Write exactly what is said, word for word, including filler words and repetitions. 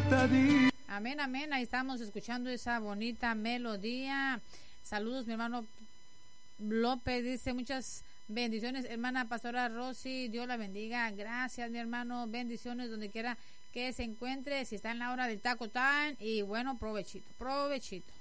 matadito. Amén, amén. Ahí estamos escuchando esa bonita melodía. Saludos, mi hermano López. Dice muchas bendiciones, hermana pastora Rosy. Dios la bendiga. Gracias, mi hermano. Bendiciones donde quiera que se encuentre. Si está en la hora del taco time. Y bueno, provechito, provechito.